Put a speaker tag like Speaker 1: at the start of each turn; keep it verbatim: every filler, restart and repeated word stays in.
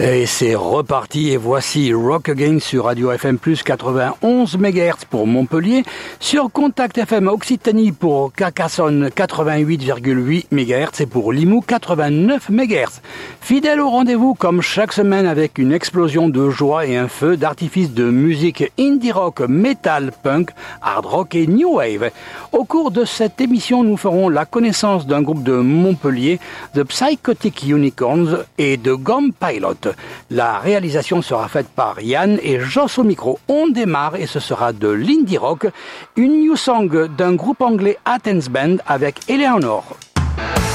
Speaker 1: Et c'est reparti et voici Rock Again sur Radio F M plus quatre-vingt-onze mégahertz pour Montpellier, sur Contact F M Occitanie pour Carcassonne quatre-vingt-huit virgule huit mégahertz et pour Limoux quatre-vingt-neuf mégahertz. Fidèle au rendez-vous comme chaque semaine avec une explosion de joie et un feu d'artifice de musique indie rock, metal, punk, hard rock et new wave. Au cours de cette émission, nous ferons la connaissance d'un groupe de Montpellier, The Psychotic Unicorns et de Gom Pilot. La réalisation sera faite par Yann et Joss au micro. On démarre et ce sera de l'indie rock, une new song d'un groupe anglais Athens Band avec Eleanor.